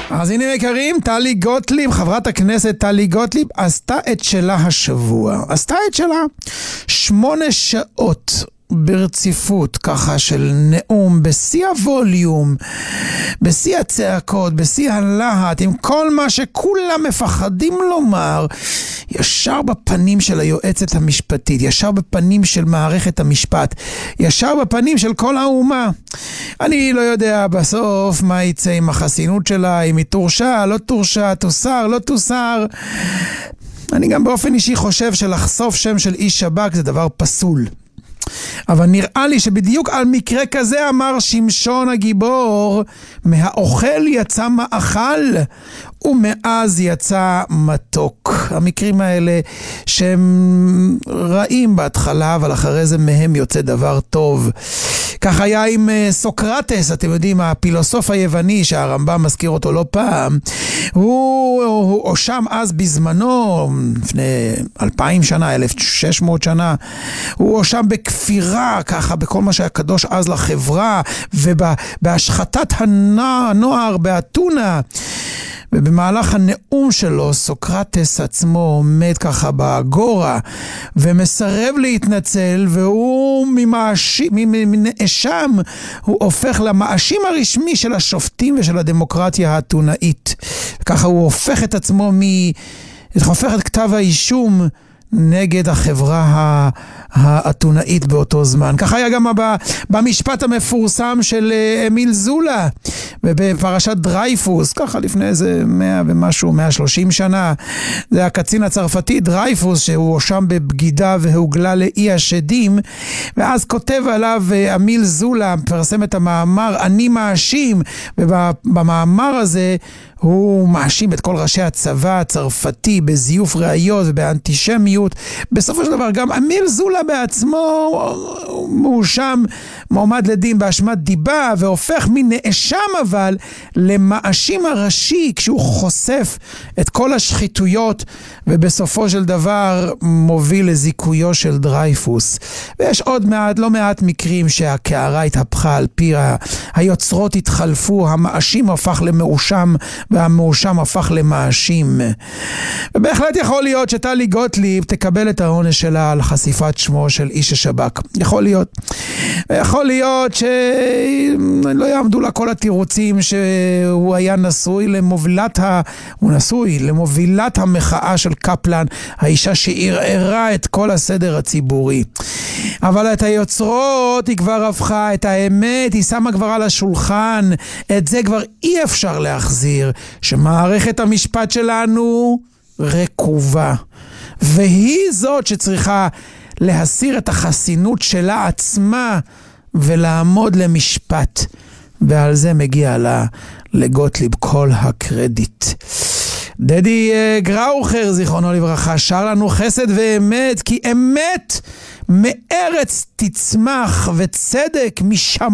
אז הנה יקרים, טלי גוטליב, חברת הכנסת טלי גוטליב, עשתה את שלה השבוע. עשתה את שלה 8 שעות ברציפות, ככה של נאום, בשיא הווליום, בשיא הצעקות, בשיא הלהט, עם כל מה שכולם מפחדים לומר, ישר בפנים של היועצת המשפטית, ישר בפנים של מערכת המשפט, ישר בפנים של כל האומה. אני לא יודע בסוף מה יצא עם החסינות שלה, אם היא תורשע, לא תורשע, תוסר, לא תוסר. אני גם באופן אישי חושב שלחשוף שם של איש שב"כ זה דבר פסול. אבל נראה לי שבדיוק על מקרה כזה אמר שמשון הגיבור, מהאוכל יצא מאכל ומאז יצא מתוק. המקרים האלה שהם רעים בהתחלה, אבל אחרי זה מהם יוצא דבר טוב. כך היה עם סוקרטס, אתם יודעים, הפילוסוף היווני שהרמב"ם מזכיר אותו לא פעם. הוא הואשם אז בזמנו, לפני 2000 שנה, 1600 שנה, הוא הואשם בכפירה, ככה, בכל מה שהיה קדוש אז לחברה, ובהשחתת הנוער באתונה. ובמהלך הנאום שלו, סוקרטס עצמו עומד ככה באגורה, ומסרב להתנצל, והוא מנאשם, הוא הופך למאשים הרשמי של השופטים ושל הדמוקרטיה האתונאית. ככה הוא הופך את עצמו, הופך את כתב האישום נגד החברה האתונאית באותו זמן. ככה היה גם במשפט המפורסם של אמיל זולה, בפרשת דרייפוס, ככה לפני איזה 100 ומשהו, 130 שנה. זה הקצין הצרפתי דרייפוס, שהוא הואשם בבגידה והוגלה לאי השדים, ואז כותב עליו אמיל זולה, פרסם את המאמר אני מאשים, ובמאמר הזה הוא מאשים את כל ראשי הצבא הצרפתי בזיוף ראיות ובאנטישמיות. בסופו של דבר גם אמיל זולה בעצמו מואשם, מועמד לדין באשמת דיבה, והופך מנאשם אבל למאשים הראשי, כשהוא חושף את כל השחיתויות, ובסופו של דבר מוביל לזיכויו של דרייפוס. ויש עוד לא מעט מקרים שהקערה התהפכה על פי, היוצרות התחלפו, המאשים הפך למאושם והמאושם הפך למאשים. ובהחלט יכול להיות שטלי גוטליב תקבל את העונש שלה על חשיפת שמו של איש השב"כ. יכול להיות. יכול להיות שלא יעמדו לה כל התירוצים שהוא היה נשוי למובילת המחאה של קפלן, האישה שערערה את כל הסדר הציבורי. אבל את היוצרות היא כבר הפכה, את האמת היא שמה כבר על השולחן, את זה כבר אי אפשר להחזיר, שמערכת המשפט שלנו רקובה, והיא זאת שצריכה להסיר את החסינות שלה עצמה ולעמוד למשפט, ועל זה מגיע לגוטליב כל הקרדיט. דדי גראוכר זיכרונו לברכה שר לנו חסד ואמת, כי אמת מארץ תצמח וצדק משם